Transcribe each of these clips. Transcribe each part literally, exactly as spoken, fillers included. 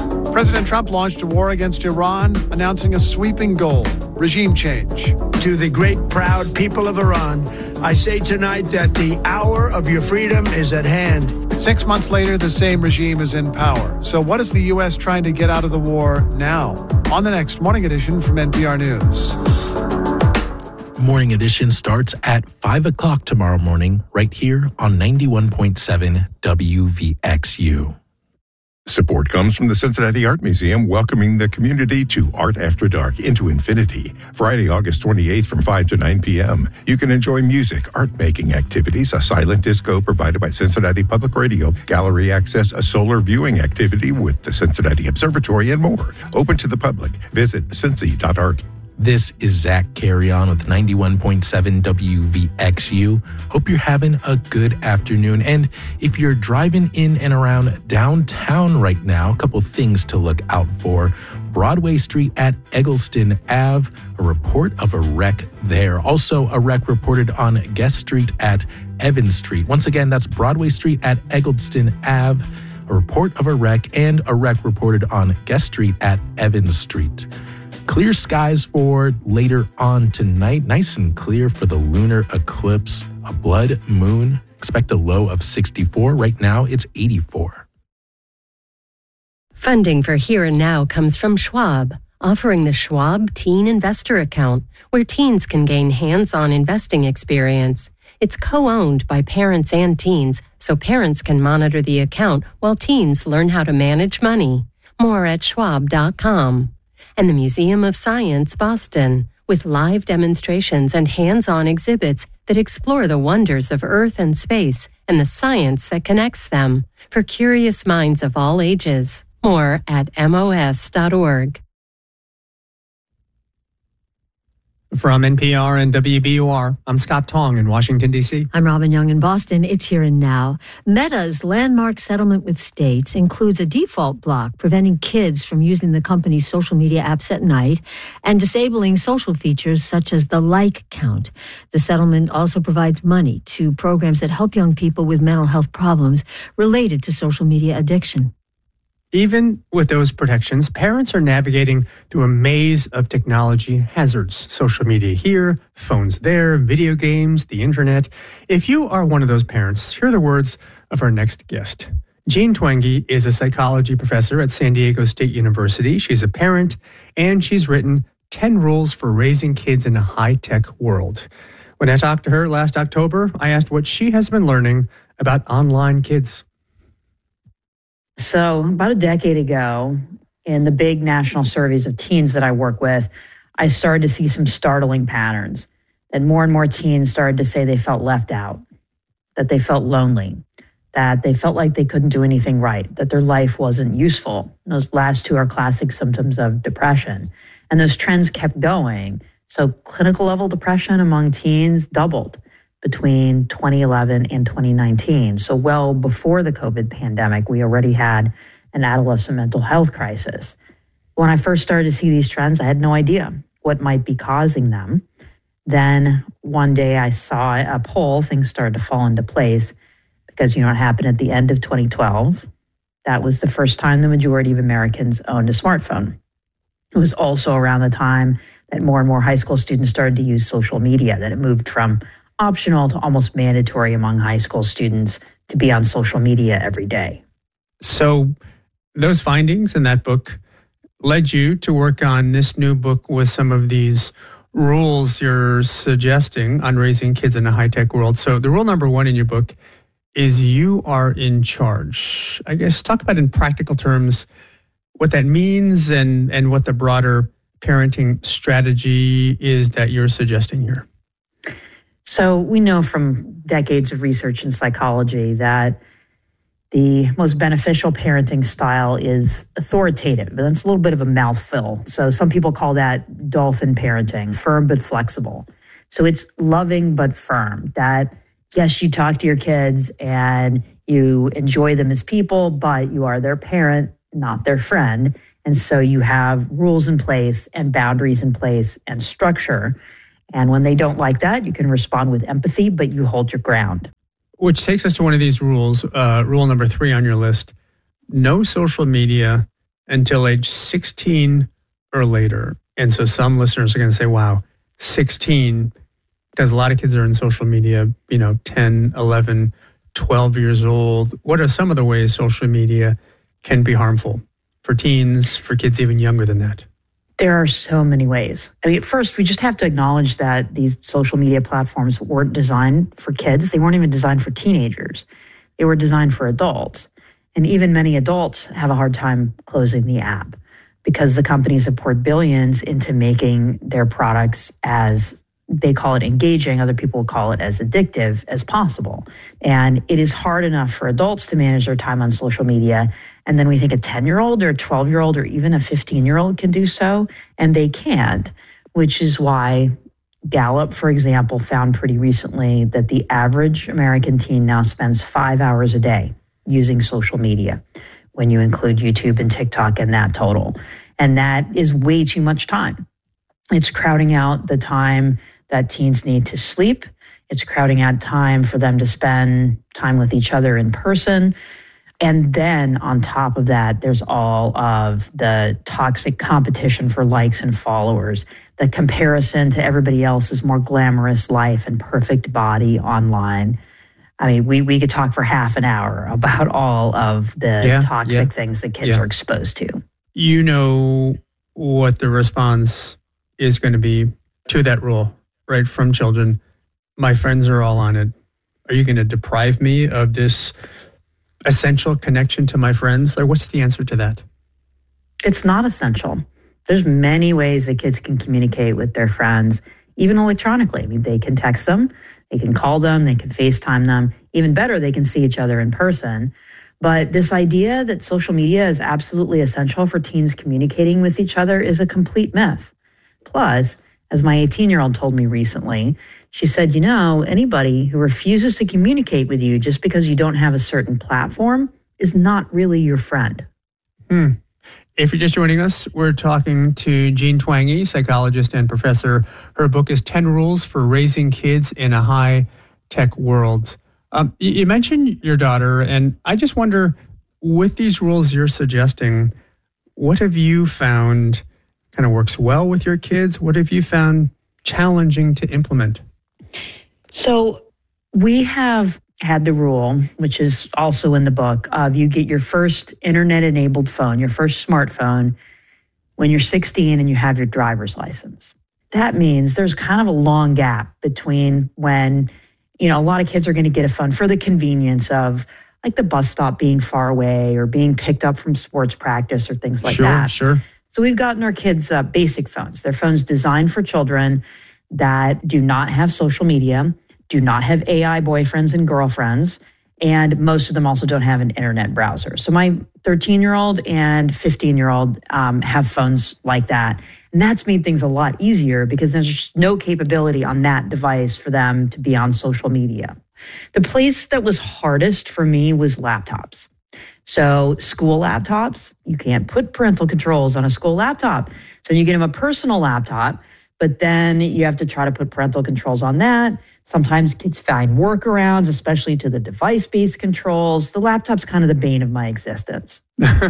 President Trump launched a war against Iran, announcing a sweeping goal, regime change. To the great, proud people of Iran, I say tonight that the hour of your freedom is at hand. Six months later, the same regime is in power. So what is the U S trying to get out of the war now? On the next Morning Edition from N P R News. Morning Edition starts at five o'clock tomorrow morning, right here on ninety-one point seven W V X U. Support comes from the Cincinnati Art Museum, welcoming the community to Art After Dark into Infinity. Friday, August twenty-eighth from five to nine p.m. You can enjoy music, art-making activities, a silent disco provided by Cincinnati Public Radio, gallery access, a solar viewing activity with the Cincinnati Observatory, and more. Open to the public. Visit cincy dot art. This is Zach Carrion with ninety-one point seven W V X U. Hope you're having a good afternoon. And if you're driving in and around downtown right now, a couple things to look out for. Broadway Street at Eggleston Avenue, a report of a wreck there. Also, a wreck reported on Guest Street at Evans Street. Once again, that's Broadway Street at Eggleston Avenue, a report of a wreck, and a wreck reported on Guest Street at Evans Street. Clear skies for later on tonight. Nice and clear for the lunar eclipse. A blood moon. Expect a low of sixty-four. Right now, it's eighty-four. Funding for Here and Now comes from Schwab, offering the Schwab Teen Investor Account, where teens can gain hands-on investing experience. It's co-owned by parents and teens, so parents can monitor the account while teens learn how to manage money. More at schwab dot com. And the Museum of Science, Boston, with live demonstrations and hands-on exhibits that explore the wonders of Earth and space and the science that connects them for curious minds of all ages. More at M O S dot org. From N P R and W B U R, I'm Scott Tong in Washington, D C. I'm Robin Young in Boston. It's Here and Now. Meta's landmark settlement with states includes a default block preventing kids from using the company's social media apps at night and disabling social features such as the like count. The settlement also provides money to programs that help young people with mental health problems related to social media addiction. Even with those protections, parents are navigating through a maze of technology hazards. Social media here, phones there, video games, the internet. If you are one of those parents, hear the words of our next guest. Jean Twenge is a psychology professor at San Diego State University. She's a parent, and she's written ten Rules for Raising Kids in a High-Tech World. When I talked to her last October, I asked what she has been learning about online kids. So about a decade ago, in the big national surveys of teens that I work with, I started to see some startling patterns, that more and more teens started to say they felt left out, that they felt lonely, that they felt like they couldn't do anything right, that their life wasn't useful. And those last two are classic symptoms of depression. And those trends kept going. So clinical level depression among teens doubled between twenty eleven and twenty nineteen. So well before the COVID pandemic, we already had an adolescent mental health crisis. When I first started to see these trends, I had no idea what might be causing them. Then one day I saw a poll, things started to fall into place because, you know, it happened at the end of twenty twelve. That was the first time the majority of Americans owned a smartphone. It was also around the time that more and more high school students started to use social media, that it moved from optional to almost mandatory among high school students to be on social media every day. So those findings in that book led you to work on this new book with some of these rules you're suggesting on raising kids in a high-tech world. So the rule number one in your book is you are in charge. I guess talk about in practical terms what that means and, and what the broader parenting strategy is that you're suggesting here. So we know from decades of research in psychology that the most beneficial parenting style is authoritative, but that's a little bit of a mouthful. So some people call that dolphin parenting, firm but flexible. So it's loving but firm, that yes, you talk to your kids and you enjoy them as people, but you are their parent, not their friend. And so you have rules in place and boundaries in place and structure. And when they don't like that, you can respond with empathy, but you hold your ground. Which takes us to one of these rules, uh, rule number three on your list. No social media until age sixteen or later. And so some listeners are going to say, wow, sixteen, because a lot of kids are in social media, you know, ten, eleven, twelve years old. What are some of the ways social media can be harmful for teens, for kids even younger than that? There are so many ways. I mean, first, we just have to acknowledge that these social media platforms weren't designed for kids. They weren't even designed for teenagers. They were designed for adults. And even many adults have a hard time closing the app because the companies have poured billions into making their products as, they call it engaging, other people call it as addictive as possible. And it is hard enough for adults to manage their time on social media. And then we think a ten-year-old or a twelve-year-old or even a fifteen-year-old can do so, and they can't, which is why Gallup, for example, found pretty recently that the average American teen now spends five hours a day using social media when you include YouTube and TikTok in that total. And that is way too much time. It's crowding out the time that teens need to sleep. It's crowding out time for them to spend time with each other in person. And then on top of that, there's all of the toxic competition for likes and followers, the comparison to everybody else's more glamorous life and perfect body online. I mean, we, we could talk for half an hour about all of the yeah, toxic yeah, things that kids yeah. are exposed to. You know what the response is going to be to that rule, right, from children. My friends are all on it. Are you going to deprive me of this essential connection to my friends? Like, what's the answer to that? It's not essential. There's many ways that kids can communicate with their friends, even electronically. I mean, they can text them, they can call them, they can FaceTime them. Even better, they can see each other in person. But this idea that social media is absolutely essential for teens communicating with each other is a complete myth. Plus, as my eighteen-year-old told me recently, she said, you know, anybody who refuses to communicate with you just because you don't have a certain platform is not really your friend. Hmm. If you're just joining us, we're talking to Jean Twenge, psychologist and professor. Her book is ten Rules for Raising Kids in a High-Tech World. Um, you mentioned your daughter, and I just wonder, with these rules you're suggesting, what have you found kind of works well with your kids? What have you found challenging to implement? So we have had the rule, which is also in the book, of you get your first internet-enabled phone, your first smartphone, when you're sixteen and you have your driver's license. That means there's kind of a long gap between when, you know, a lot of kids are going to get a phone for the convenience of like the bus stop being far away or being picked up from sports practice or things like sure, that. Sure, sure. So we've gotten our kids uh, basic phones. They're phones designed for children that do not have social media, do not have A I boyfriends and girlfriends, and most of them also don't have an internet browser. So my thirteen-year-old and fifteen-year-old um, have phones like that. And that's made things a lot easier because there's just no capability on that device for them to be on social media. The place that was hardest for me was laptops. So school laptops, you can't put parental controls on a school laptop. So you get them a personal laptop, but then you have to try to put parental controls on that. Sometimes kids find workarounds, especially to the device-based controls. The laptop's kind of the bane of my existence.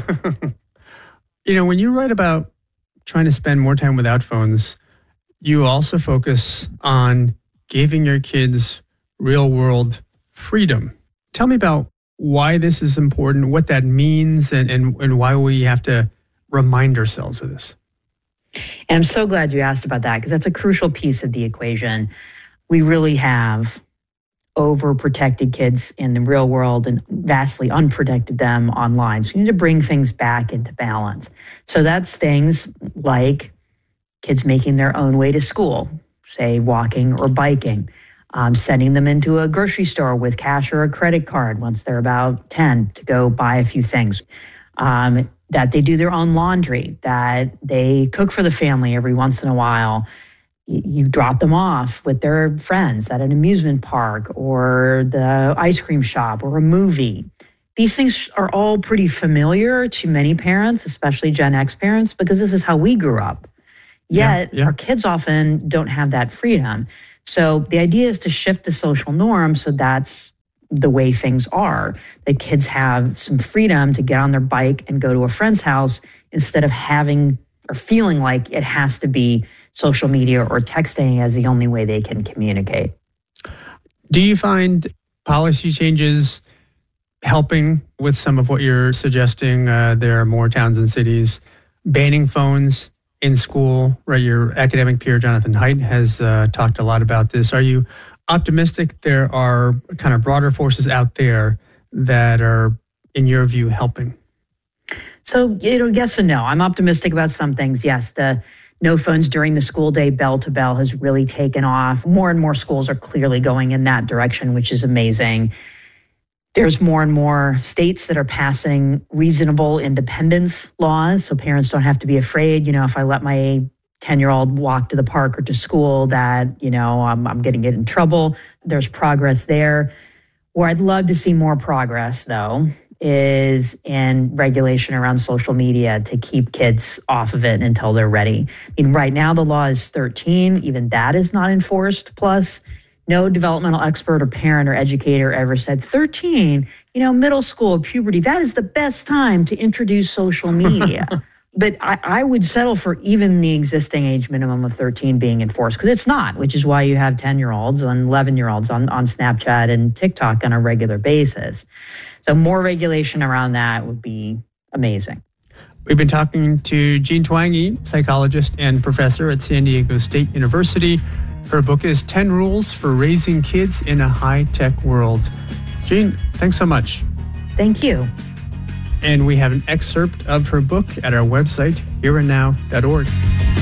You know, when you write about trying to spend more time without phones, you also focus on giving your kids real-world freedom. Tell me about why this is important, what that means, and, and, and why we have to remind ourselves of this. And I'm so glad you asked about that because that's a crucial piece of the equation. We really have overprotected kids in the real world and vastly unprotected them online. So we need to bring things back into balance. So that's things like kids making their own way to school, say walking or biking, um, sending them into a grocery store with cash or a credit card once they're about ten to go buy a few things, um, that they do their own laundry, that they cook for the family every once in a while. You drop them off with their friends at an amusement park or the ice cream shop or a movie. These things are all pretty familiar to many parents, especially Gen X parents, because this is how we grew up. Yet yeah, yeah. our kids often don't have that freedom. So the idea is to shift the social norm so that's the way things are. That kids have some freedom to get on their bike and go to a friend's house instead of having or feeling like it has to be social media or texting as the only way they can communicate. Do you find policy changes helping with some of what you're suggesting? Uh, there are more towns and cities banning phones in school, right? Your academic peer, Jonathan Haidt, has uh, talked a lot about this. Are you optimistic there are kind of broader forces out there that are, in your view, helping? So, you know, yes and no. I'm optimistic about some things. Yes, the no phones during the school day, bell to bell, has really taken off. More and more schools are clearly going in that direction, which is amazing. There's more and more states that are passing reasonable independence laws, so parents don't have to be afraid. You know, if I let my ten-year-old walk to the park or to school, that, you know, I'm, I'm going to get in trouble. There's progress there. Where I'd love to see more progress, though, is in regulation around social media to keep kids off of it until they're ready. I mean, right now the law is thirteen. Even that is not enforced. Plus, no developmental expert or parent or educator ever said thirteen, you know, middle school, puberty, that is the best time to introduce social media. But I, I would settle for even the existing age minimum of thirteen being enforced, because it's not, which is why you have ten-year-olds and eleven-year-olds on, on Snapchat and TikTok on a regular basis. So more regulation around that would be amazing. We've been talking to Jean Twenge, psychologist and professor at San Diego State University. Her book is ten rules for Raising Kids in a High-Tech World. Jean, thanks so much. Thank you. And we have an excerpt of her book at our website, here and now dot org.